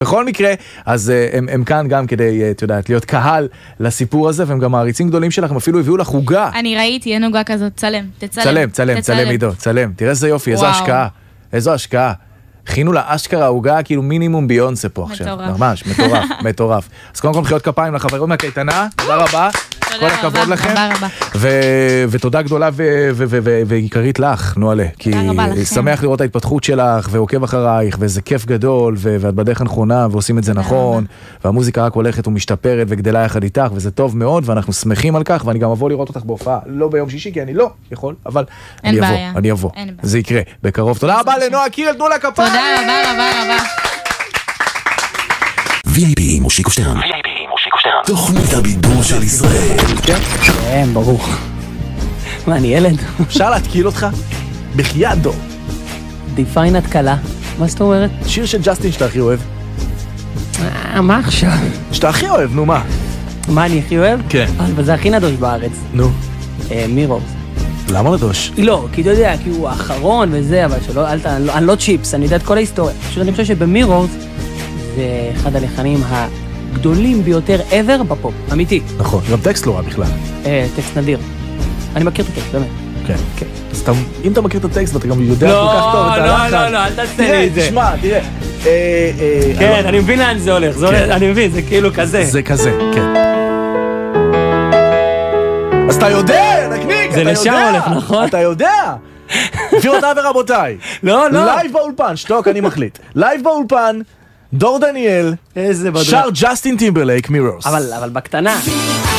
בכל מקרה, אז הם כאן גם כדי, את יודעת, להיות קהל לסיפור הזה, והם גם מעריצים גדולים שלכם, אפילו הביאו לך עוגה. אני ראיתי, אין עוגה כזאת, צלם. צלם עידו, צלם. תראה איזה יופי, איזו השקעה. הכינו לה אשכרה עוגה, כאילו מינימום ביונסה פה עכשיו. ממש, מטורף. אז קודם כל מחיאות כפיים לחברות מהקייטנה, תודה רבה. כל הכבוד לכם. ותודה גדולה ועיקרית לך, נועלה. כי שמח לראות ההתפתחות שלך, ועוקב אחרייך, וזה כיף גדול, ואת בדרך הנכונה, ועושים את זה נכון, והמוזיקה רק הולכת ומשתפרת וגדלה יחד איתך, וזה טוב מאוד, ואנחנו שמחים על כך, ואני גם אבוא לראות אותך בהופעה, לא ביום שישי, כי אני לא יכול, אבל אני אבוא. זה יקרה בקרוב. תודה רבה לנועה קירל, תנו לה כפיים. תודה רבה. VIP מושיקו שטרן. תוכנית הבידור של ישראל. כן, ברור. מה, אני ילד? אפשר להתקיל אותך? בחייאת דור. דיפיין התקלה. מה זאת אומרת? שיר של ג'סטין שאתה הכי אוהב. מה עכשיו? שאתה הכי אוהב, נו מה? מה אני הכי אוהב? כן. אבל זה הכי נדוש בארץ. נו. מירורס. למה נדוש? לא, כי אתה יודע, כי הוא האחרון וזה, אבל שלא, אני לא צ'יפס, אני יודע את כל ההיסטוריה. פשוט אני חושב שבמירורס זה אחד הלחנים הגדולים ביותר ever בפופ, אמיתי. נכון, גם טקסט לא רע בכלל. טקסט נדיר. אני מכיר את הטקסט, באמת. כן. אז אם אתה מכיר את הטקסט ואתה גם יודע כל כך טוב את הלחן. לא, אל תעשה לי את זה. תשמע, תראה. כן, אני מבין לאן זה הולך, אני מבין, זה כאילו כזה. זה כזה, כן. אז אתה יודע, נקניק, זה לשם הולך, נכון? אתה יודע. גבירותיי ורבותיי. לא. לייב באולפן, שתוק, אני מחליט. לייב באולפן, דור דניאל, שר ג'סטין טימברלייק, מירורס. אבל בקטנה.